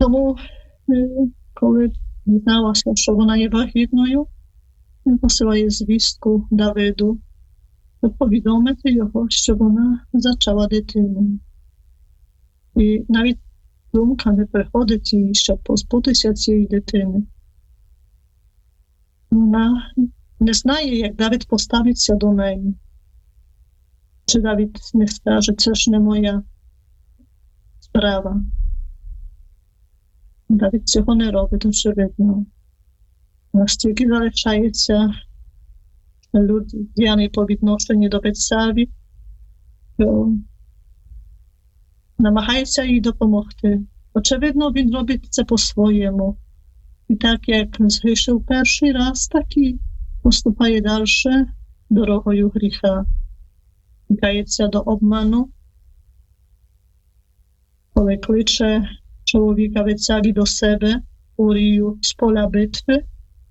Тому, коли дізналася, що вона є вагітною, він посилає звістку Давиду, щоб повідомити його, що вона зачала дитину. І навіть думка не приходить їй, щоб позбутися цієї дитини. Вона не знає, як Давид поставиться до неї. Чи Давид не скаже, це ж не моя справа. Давид цього не робить, очевидно. Настільки залишається людяний по відношенню до Бетсаві, що намагається їй допомогти. Очевидно, він робить це по-своєму. І так, як згрішив перший раз, так і поступає далі дорогою гріха. Вдається до обману, коли кличе чоловіка Бетсаві до себе, Урію з поля битви,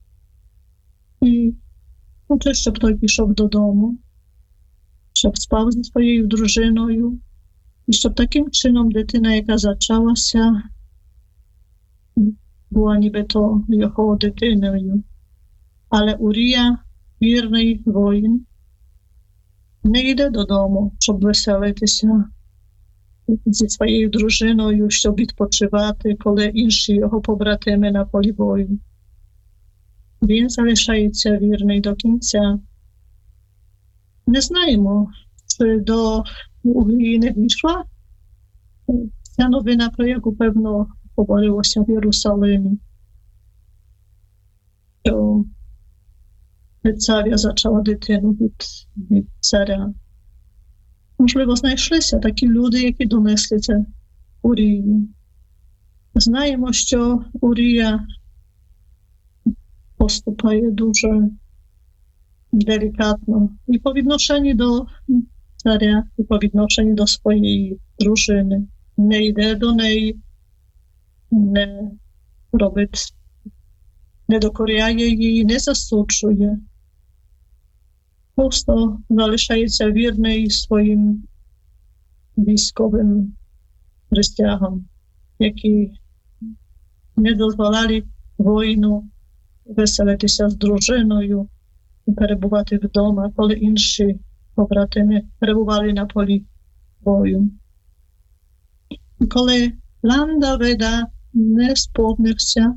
і хоче, щоб той пішов додому, щоб спав зі своєю дружиною, і щоб таким чином дитина, яка зачалася, була нібито його дитиною. Але Урія, вірний воїн, не йде додому, щоб веселитися зі своєю дружиною, щоб відпочивати, коли інші його побратими на полі бою. Він залишається вірний до кінця. Не знаємо, чи до Урії не дійшла ця новина, про яку, певно, говорилося в Єрусалимі, що царя зачала дитину від царя. Можливо, знайшлися такі люди, які донесли це Урії. Знаємо, що Урія поступає дуже делікатно і по відношенню до царя, і по відношенню до своєї дружини. Не йде до неї, не робить, не докоряє її, не засуджує. Просто залишається вірний своїм військовим присягам, які не дозволяли воїну веселитися з дружиною і перебувати вдома, коли інші побратими перебували на полі бою. І коли план Давида не сповнився,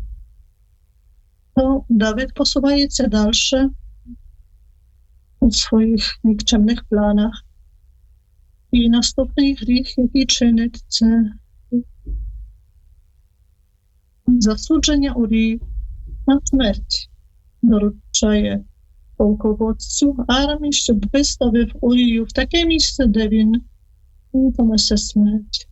то Давид посувається далі у своїх нікчемних планах. І наступний гріх, який чинить, це засудження Урії на смерть. Доручає полководцю армії, щоб виставив Урію в таке місце, де він понесе смерть.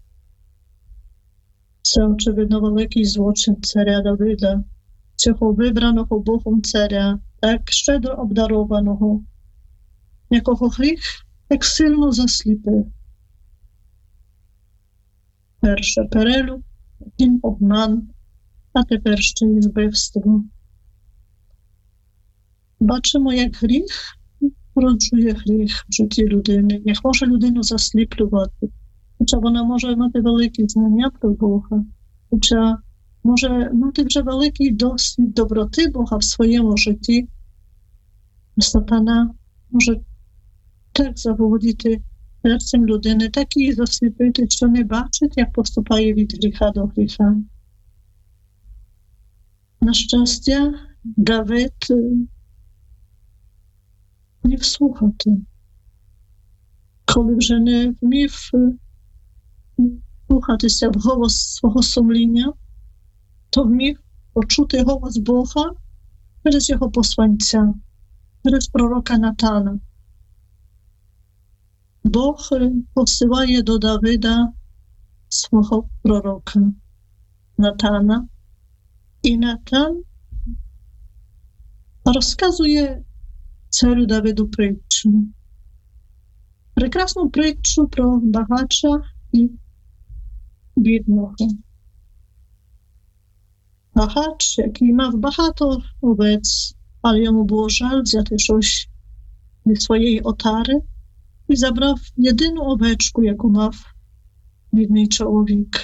Це, очевидно, великий злочин царя Давида, цього вибраного Богом царя, так щедро обдарованого, якого гріх так сильно засліпив. Перше перелюб, потім обман, а тепер ще й вбивство. Бачимо, як гріх породжує гріх в житті людини, як може людину засліплювати. Хоча вона може мати великі знання про Бога, хоча може мати вже великий досвід доброти Бога в своєму житті. Сатана може так заволодіти серцем людини, так її засліпити, що не бачить, як поступає від гріха до гріха. На щастя, Давид не вслухати. Коли вже не вмів слухатися в голос свого сумління, то вмів почути голос Бога через його посланця, через пророка Натана. Бог посилає до Давида свого пророка Натана, і Натан розказує царю Давиду притчу. Прекрасну притчу про багача і бідного. Багач, який мав багато овець, але йому було жаль взяти щось зі своєї отари, і забрав єдину овечку, яку мав бідний чоловік.